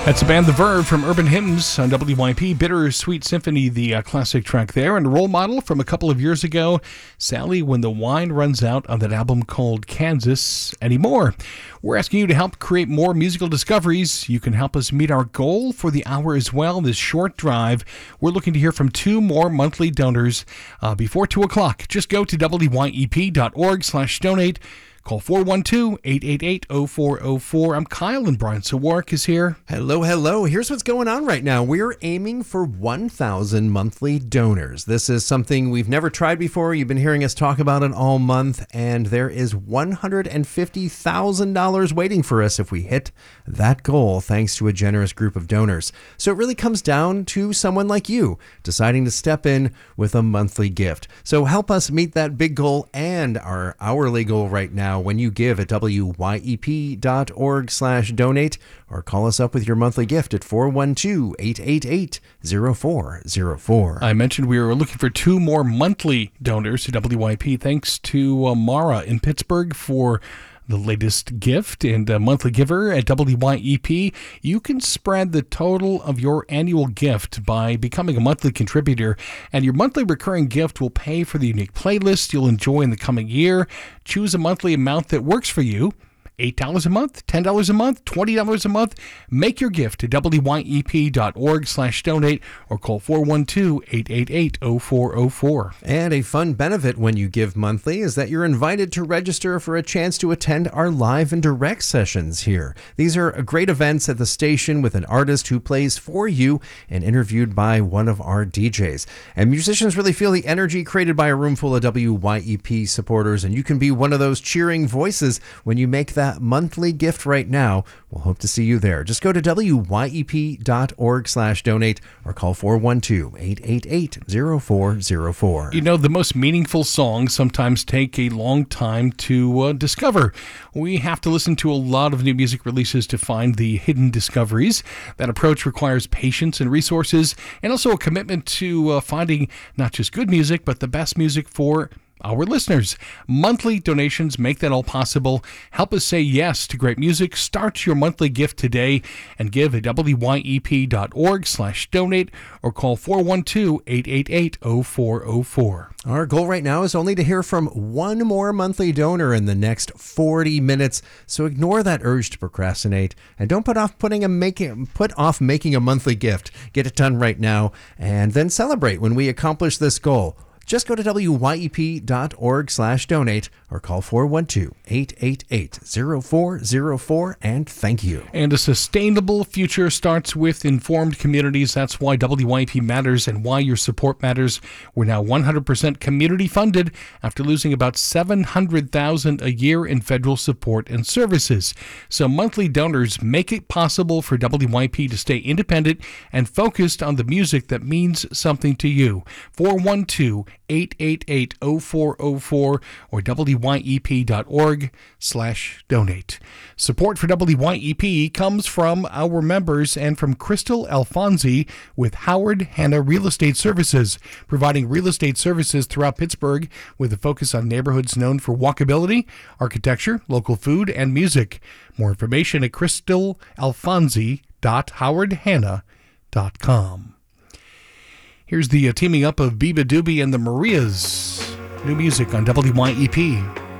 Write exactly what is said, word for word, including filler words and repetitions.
That's the band The Verve from Urban Hymns on W Y P. Bittersweet Symphony, the uh, classic track there. And a role model from a couple of years ago, Sally, When the Wine Runs Out, on that album called Kansas Anymore. We're asking you to help create more musical discoveries. You can help us meet our goal for the hour as well, this short drive. We're looking to hear from two more monthly donors uh, before two o'clock. Just go to W Y E P dot org slash donate. Call four one two, eight eight eight, zero four zero four. I'm Kyle, and Brian Sawark is here. Hello, hello. Here's what's going on right now. We're aiming for one thousand monthly donors. This is something we've never tried before. You've been hearing us talk about it all month, and there is one hundred fifty thousand dollars waiting for us if we hit that goal, thanks to a generous group of donors. So it really comes down to someone like you deciding to step in with a monthly gift. So help us meet that big goal and our hourly goal right now when you give at W Y E P dot org slash donate, or call us up with your monthly gift at four one two, eight eight eight, zero four zero four. I mentioned we were looking for two more monthly donors to W Y P. Thanks to uh, Mara in Pittsburgh for the latest gift, and a monthly giver at W Y E P. You can spread the total of your annual gift by becoming a monthly contributor, and your monthly recurring gift will pay for the unique playlist you'll enjoy in the coming year. Choose a monthly amount that works for you. eight dollars a month, ten dollars a month, twenty dollars a month. Make your gift at W Y E P dot org slash donate or call four one two, eight eight eight, zero four zero four. And a fun benefit when you give monthly is that you're invited to register for a chance to attend our live and direct sessions here. These are great events at the station with an artist who plays for you and interviewed by one of our D Js. And musicians really feel the energy created by a room full of W Y E P supporters, and you can be one of those cheering voices when you make that monthly gift right now. We'll hope to see you there. Just go to W Y E P dot org slash donate or call four one two, eight eight eight, zero four zero four. You know, the most meaningful songs sometimes take a long time to uh, discover. We have to listen to a lot of new music releases to find the hidden discoveries. That approach requires patience and resources, and also a commitment to uh, finding not just good music, but the best music for our listeners. Monthly donations make that all possible. Help us say yes to great music. Start your monthly gift today and give at W Y E P dot org slash donate or call four one two, eight eight eight, zero four zero four. Our goal right now is only to hear from one more monthly donor in the next forty minutes. So ignore that urge to procrastinate and don't put off putting a making put off making a monthly gift. Get it done right now and then celebrate when we accomplish this goal. Just go to W Y E P dot org slash donate or call four one two, eight eight eight, zero four zero four, and thank you. And a sustainable future starts with informed communities. That's why W Y E P matters and why your support matters. We're now one hundred percent community funded after losing about seven hundred thousand dollars a year in federal support and services. So monthly donors make it possible for W Y E P to stay independent and focused on the music that means something to you. four one two, eight eight eight, zero four zero four or W Y E P dot org slash donate. Support for W Y E P comes from our members and from Crystal Alfonsi with Howard Hanna Real Estate Services, providing real estate services throughout Pittsburgh with a focus on neighborhoods known for walkability, architecture, local food, and music. More information at crystal alfonsi dot howard hanna dot com. Here's the uh, teaming up of Biba Doobie and the Marias. New music on W Y E P.